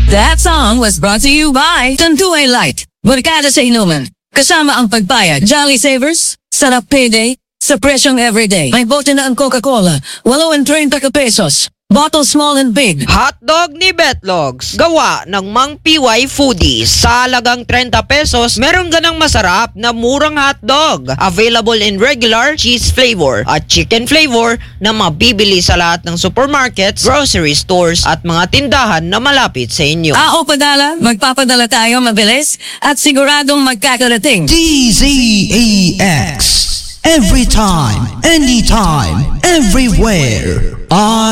That song was brought to you by Tanduay Light. Barkada sa inuman. Kasama ang pagpaya. Jolly Savers, sarap payday, sa presyong everyday. May bote na ang Coca-Cola, 8.30 pesos. Bottle small and big. Hotdog ni Betlogs, gawa ng Mang PY Foodies. Sa halagang 30 pesos, meron ka ng masarap na murang hotdog. Available in regular, cheese flavor at chicken flavor na mabibili sa lahat ng supermarkets, grocery stores at mga tindahan na malapit sa inyo. O padala, magpapadala tayo mabilis at siguradong magkakarating. DZAX. Every time, anytime, everywhere.